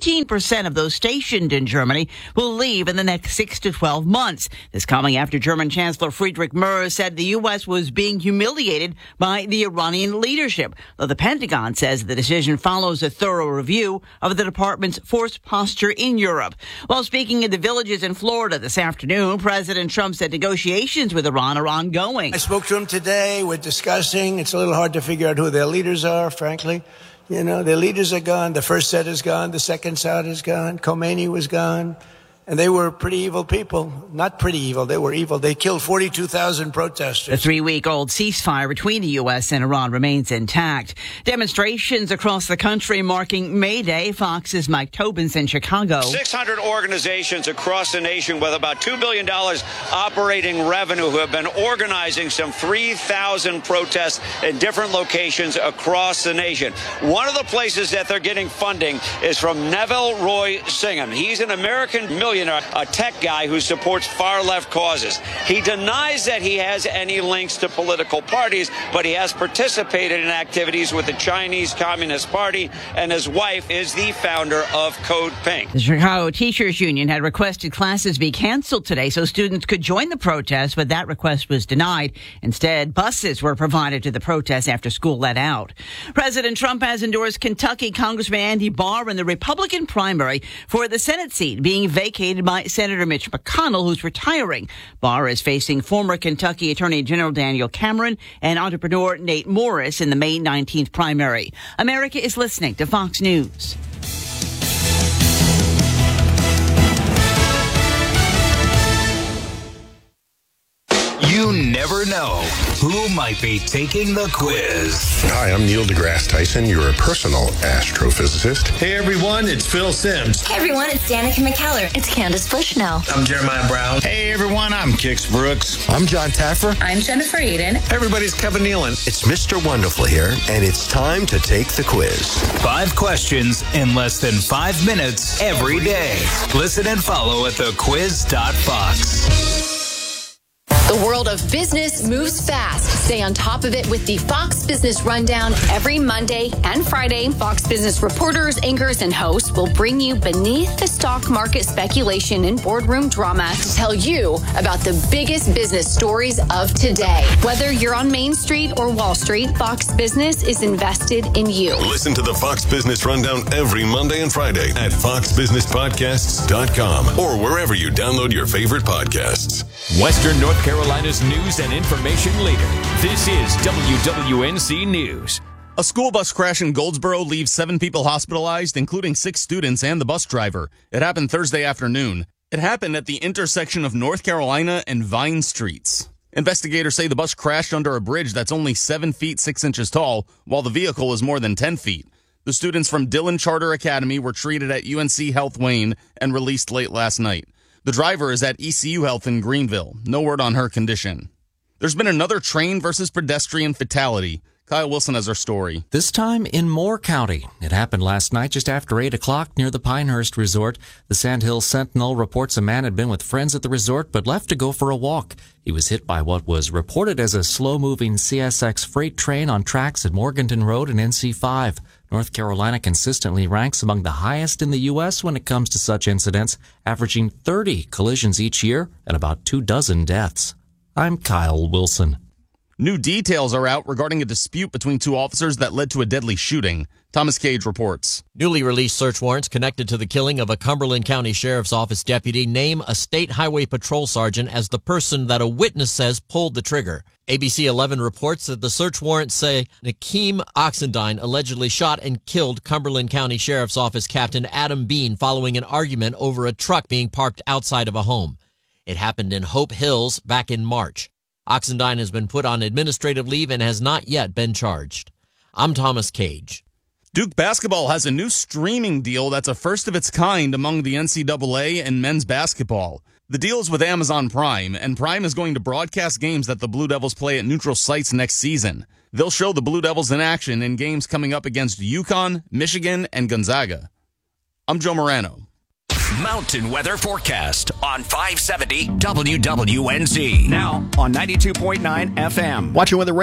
15% of those stationed in Germany will leave in the next 6 to 12 months. This coming after German Chancellor Friedrich Merz said the U.S. was being humiliated by the Iranian leadership, though the Pentagon says the decision follows a thorough review of the department's force posture in Europe. While speaking in the Villages in Florida this afternoon, President Trump said negotiations with Iran are ongoing. I spoke to him today. We're discussing. It's a little hard to figure out who their leaders are, frankly. You know, their leaders are gone. The first set is gone. The second set is gone. Khomeini was gone. And they were pretty evil people. Not pretty evil. They were evil. They killed 42,000 protesters. The 3-week-old ceasefire between the U.S. and Iran remains intact. Demonstrations across the country marking May Day. Fox's Mike Tobin's in Chicago. 600 organizations across the nation with about $2 billion operating revenue who have been organizing some 3,000 protests in different locations across the nation. One of the places that they're getting funding is from Neville Roy Singham. He's an American millionaire, a tech guy who supports far-left causes. He denies that he has any links to political parties, but he has participated in activities with the Chinese Communist Party, and his wife is the founder of Code Pink. The Chicago Teachers Union had requested classes be canceled today so students could join the protest, but that request was denied. Instead, buses were provided to the protest after school let out. President Trump has endorsed Kentucky Congressman Andy Barr in the Republican primary for the Senate seat being vacated by Senator Mitch McConnell, who's retiring. Barr is facing former Kentucky Attorney General Daniel Cameron and entrepreneur Nate Morris in the May 19th primary. America is listening to Fox News. You never know who might be taking the quiz. Hi, I'm Neil deGrasse Tyson, your personal astrophysicist. Hey everyone, it's Phil Simms. Hey everyone, it's Danica McKellar. It's Candace Bushnell. I'm Jeremiah Brown. Hey everyone, I'm Kix Brooks. I'm John Taffer. I'm Jennifer Eden. Everybody's Kevin Nealon. It's Mr. Wonderful here, and it's time to take the quiz. 5 questions in less than 5 minutes every day. Listen and follow at thequiz.fox. The world of business moves fast. Stay on top of it with the Fox Business Rundown every Monday and Friday. Fox Business reporters, anchors, and hosts will bring you beneath the stock market speculation and boardroom drama to tell you about the biggest business stories of today. Whether you're on Main Street or Wall Street, Fox Business is invested in you. Listen to the Fox Business Rundown every Monday and Friday at foxbusinesspodcasts.com or wherever you download your favorite podcasts. Western North Carolina's news and information leader. This is WWNC News. A school bus crash in Goldsboro leaves 7 people hospitalized, including 6 students and the bus driver. It happened Thursday afternoon. It happened at the intersection of North Carolina and Vine Streets. Investigators say the bus crashed under a bridge that's only 7 feet 6 inches tall, while the vehicle is more than 10 feet. The students from Dillon Charter Academy were treated at UNC Health Wayne and released late last night. The driver is at ECU Health in Greenville. No word on her condition. There's been another train versus pedestrian fatality. Kyle Wilson has our story. This time in Moore County. It happened last night just after 8 o'clock near the Pinehurst Resort. The Sandhills Sentinel reports a man had been with friends at the resort but left to go for a walk. He was hit by what was reported as a slow-moving CSX freight train on tracks at Morganton Road and NC5. North Carolina consistently ranks among the highest in the U.S. when it comes to such incidents, averaging 30 collisions each year and about 24 deaths. I'm Kyle Wilson. New details are out regarding a dispute between 2 officers that led to a deadly shooting. Thomas Cage reports. Newly released search warrants connected to the killing of a Cumberland County Sheriff's Office deputy name a state highway patrol sergeant as the person that a witness says pulled the trigger. ABC 11 reports that the search warrants say Nakeem Oxendine allegedly shot and killed Cumberland County Sheriff's Office Captain Adam Bean following an argument over a truck being parked outside of a home. It happened in Hope Hills back in March. Oxendine has been put on administrative leave and has not yet been charged. I'm Thomas Cage. Duke basketball has a new streaming deal that's a first of its kind among the NCAA and men's basketball. The deal is with Amazon Prime, and Prime is going to broadcast games that the Blue Devils play at neutral sites next season. They'll show the Blue Devils in action in games coming up against UConn, Michigan, and Gonzaga. I'm Joe Morano. Mountain weather forecast on 570 WWNZ. Now on 92.9 FM. Watching weather radar.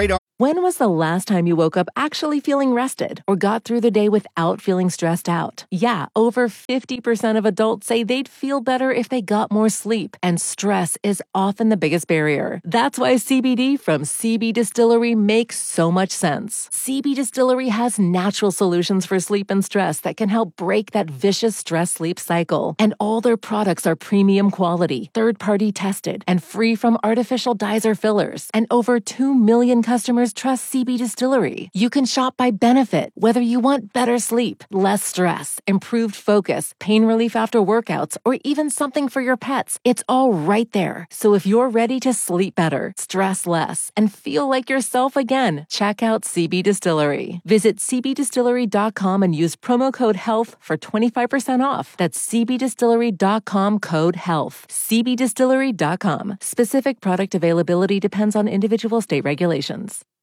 When was the last time you woke up actually feeling rested or got through the day without feeling stressed out? Yeah, over 50% of adults say they'd feel better if they got more sleep, and stress is often the biggest barrier. That's why CBD from CB Distillery makes so much sense. CB Distillery has natural solutions for sleep and stress that can help break that vicious stress-sleep cycle. And all their products are premium quality, third-party tested, and free from artificial dyes or fillers. And over 2 million customers trust CB Distillery. You can shop by benefit, whether you want better sleep, less stress, improved focus, pain relief after workouts, or even something for your pets. It's all right there. So if you're ready to sleep better, stress less, and feel like yourself again, check out CB Distillery. Visit cbdistillery.com and use promo code HEALTH for 25% off. That's cbdistillery.com, code HEALTH. cbdistillery.com. Specific product availability depends on individual state regulations.